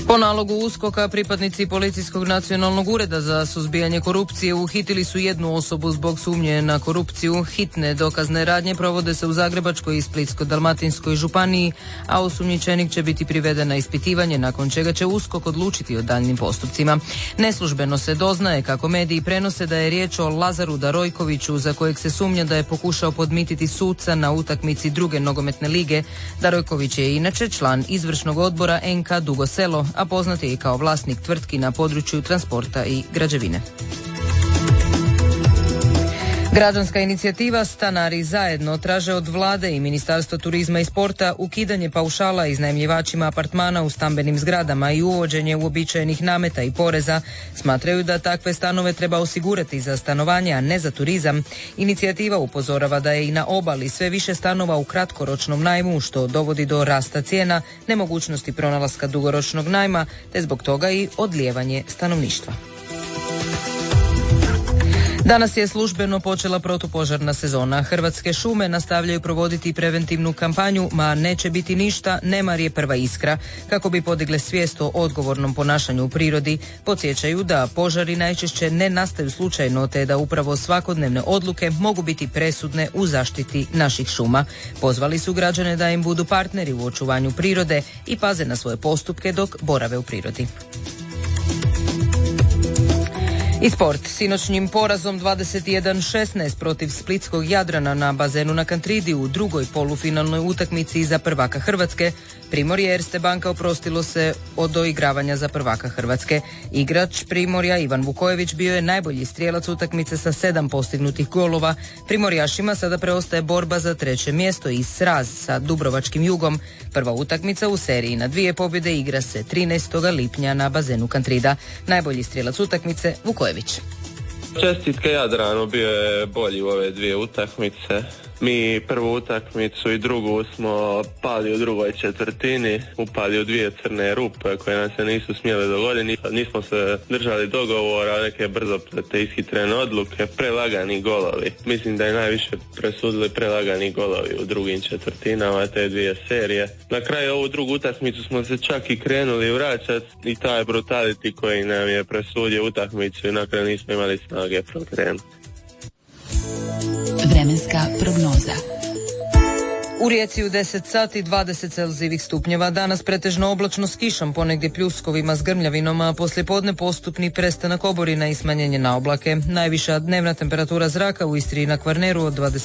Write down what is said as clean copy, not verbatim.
Po nalogu USKOK-a pripadnici Policijskog nacionalnog ureda za suzbijanje korupcije uhitili su jednu osobu zbog sumnje na korupciju. Hitne dokazne radnje provode se u Zagrebačkoj i Splitsko-dalmatinskoj županiji, a osumnjičenik će biti priveden na ispitivanje, nakon čega će USKOK odlučiti o daljnjim postupcima. Neslužbeno se doznaje kako mediji prenose da je riječ o Lazaru Darojkoviću, za kojeg se sumnja da je pokušao podmititi suca na utakmici druge nogometne lige. Darojković je inače član izvršnog odbora NK Dugo Selo, a poznat je i kao vlasnik tvrtki na području transporta i građevine. Građanska inicijativa Stanari zajedno traže od vlade i Ministarstva turizma i sporta ukidanje paušala iznajmljivačima apartmana u stambenim zgradama i uvođenje uobičajenih nameta i poreza. Smatraju da takve stanove treba osigurati za stanovanje, a ne za turizam. Inicijativa upozorava da je i na obali sve više stanova u kratkoročnom najmu, što dovodi do rasta cijena, nemogućnosti pronalaska dugoročnog najma, te zbog toga i odlijevanje stanovništva. Danas je službeno počela protupožarna sezona. Hrvatske šume nastavljaju provoditi preventivnu kampanju "Ma neće biti ništa, nemar je prva iskra", kako bi podigle svijest o odgovornom ponašanju u prirodi. Podsjećaju da požari najčešće ne nastaju slučajno, te da upravo svakodnevne odluke mogu biti presudne u zaštiti naših šuma. Pozvali su građane da im budu partneri u očuvanju prirode i paze na svoje postupke dok borave u prirodi. I sport. Sinoćnjim porazom 21-16 protiv splitskog Jadrana na bazenu na Kantridi u drugoj polufinalnoj utakmici za prvaka Hrvatske, Primorje Erste Banka oprostilo se od doigravanja za prvaka Hrvatske. Igrač Primorja Ivan Vukojević bio je najbolji strijelac utakmice sa 7 postignutih golova. Primorjašima sada preostaje borba za treće mjesto i sraz sa Dubrovačkim Jugom. Prva utakmica u seriji na 2 pobjede igra se 13. lipnja na bazenu Kantrida. Najbolji strijelac utakmice Vukojević. Čestitke Jadranu, bio je bolji u ove 2 utakmice. Mi prvu utakmicu i drugu smo pali u drugoj četvrtini, upali u 2 crne rupe koje nam se nisu smjele dogoditi. Nismo se držali dogovora, neke brzo te ishitrene odluke, prelagani golovi. Mislim da je najviše presudili prelagani golovi u drugim četvrtinama te 2 serije. Na kraju ovu drugu utakmicu smo se čak i krenuli vraćati i taj brutality koji nam je presudio utakmicu i na kraju nismo imali snage prokrenuti. Vremenska prognoza. U Rijeci u 10 sati 20 celzijevih stupnjeva, danas pretežno oblačno s kišom, ponegdje pljuskovima s grmljavinom, a poslijepodne postupni prestanak oborina i smanjenje na oblake. Najviša dnevna temperatura zraka u Istri i na Kvarneru od 20